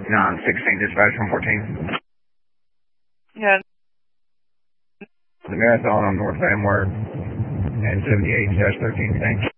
Non-16, dispatch 114. Yeah. The Marathon on North Van Word and 78-13, thanks.